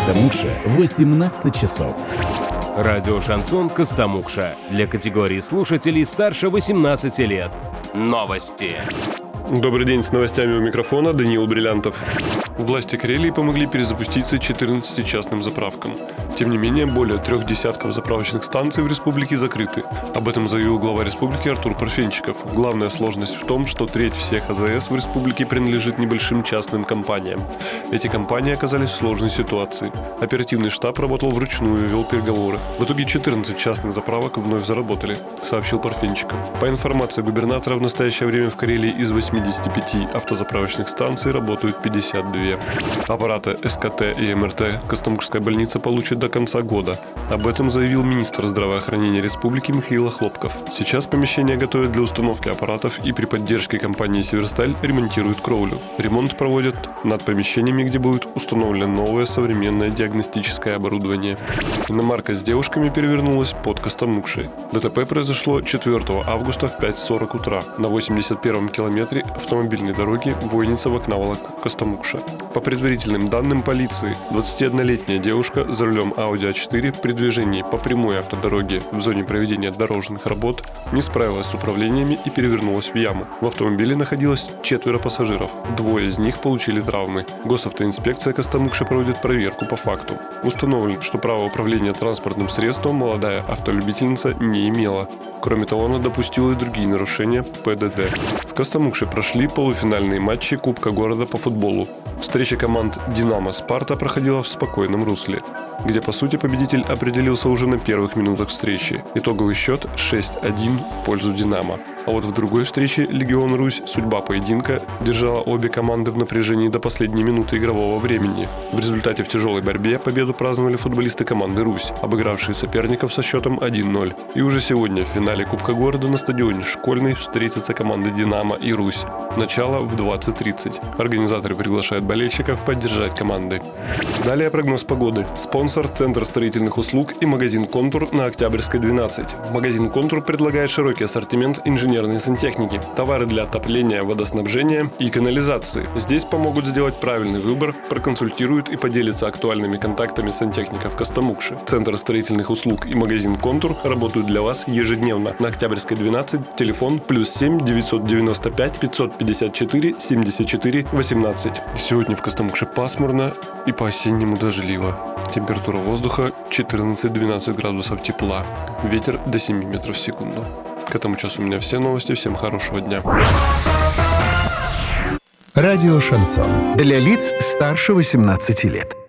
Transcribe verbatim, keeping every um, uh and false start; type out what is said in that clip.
Костомукша восемнадцать часов. Радио «Шансон» Костомукша. Для категории слушателей старше восемнадцати лет. Новости. Добрый день, с новостями у микрофона Даниил Бриллянтов. Власти Карелии помогли перезапуститься четырнадцати частным заправкам. Тем не менее, более трех десятков заправочных станций в республике закрыты. Об этом заявил глава республики Артур Парфенчиков. Главная сложность в том, что треть всех А Зэ Эс в республике принадлежит небольшим частным компаниям. Эти компании оказались в сложной ситуации. Оперативный штаб работал вручную и вел переговоры. В итоге четырнадцать частных заправок вновь заработали, сообщил Парфенчиков. По информации губернатора, в настоящее время в Карелии из восьмидесяти пяти автозаправочных станций работают пятьдесят две. Аппараты Эс Ка Тэ и Эм Эр Тэ Костомукшская больница получит до конца года. Об этом заявил министр здравоохранения республики Михаил Охлопков. Сейчас помещение готовят для установки аппаратов и при поддержке компании «Северсталь» ремонтируют кровлю. Ремонт проводят над помещениями, где будет установлено новое современное диагностическое оборудование. Иномарка с девушками перевернулась под Костомукшей. Дэ Тэ Пэ произошло четвёртого августа в пять сорок утра на восемьдесят первом километре автомобильной дороги Войница-Вакнаволок-Костомукша. По предварительным данным полиции, двадцатиоднолетняя девушка за рулем Ауди А четыре при движении по прямой автодороге в зоне проведения дорожных работ не справилась с управлениями и перевернулась в яму. В автомобиле находилось четверо пассажиров. Двое из них получили травмы. Госавтоинспекция Костомукши проводит проверку по факту. Установлено, что право управления транспортным средством молодая автолюбительница не имела. Кроме того, она допустила и другие нарушения Пэ Дэ Дэ. В Костомукше прошли полуфинальные матчи Кубка города по футболу. Встреча команд «Динамо» «Спарта» проходила в спокойном русле, где, по сути, победитель определился уже на первых минутах встречи. Итоговый счет шесть один в пользу «Динамо». А вот в другой встрече «Легион Русь» судьба поединка держала обе команды в напряжении до последней минуты игрового времени. В результате в тяжелой борьбе победу праздновали футболисты команды «Русь», обыгравшие соперников со счетом один ноль. И уже сегодня в финале Кубка города на стадионе «Школьный» встретятся команды «Динамо» и «Русь». Начало в двадцать тридцать. Организаторы приглашают болельщиков поддержать команды. Далее прогноз погоды. Спонсор – Центр строительных услуг и магазин «Контур» на Октябрьской, двенадцать. Магазин «Контур» предлагает широкий ассортимент инженерной сантехники, товары для отопления, водоснабжения и канализации. Здесь помогут сделать правильный выбор, проконсультируют и поделятся актуальными контактами сантехников Костомукши. Центр строительных услуг и магазин «Контур» работают для вас ежедневно. На Октябрьской, двенадцать, телефон плюс семь девятьсот девяносто пять пятьсот пятьдесят четыре семьдесят четыре восемнадцать. Сегодня в Костомукше пасмурно и по-осеннему дождливо. Температура воздуха четырнадцать-двенадцать градусов тепла. Ветер до семи метров в секунду. К этому часу у меня все новости. Всем хорошего дня. Радио «Шансон». Для лиц старше восемнадцати лет.